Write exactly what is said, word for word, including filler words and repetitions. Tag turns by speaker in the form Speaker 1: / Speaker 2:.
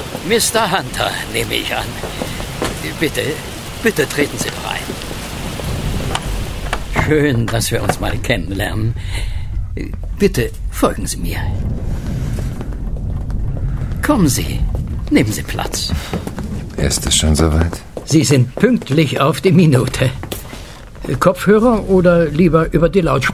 Speaker 1: Mister Hunter, nehme ich an. Bitte, bitte treten Sie doch ein. Schön, dass wir uns mal kennenlernen. Bitte folgen Sie mir. Kommen Sie, nehmen Sie Platz.
Speaker 2: Ist es schon soweit?
Speaker 1: Sie sind pünktlich auf die Minute. Kopfhörer oder lieber über die Lautsprecher?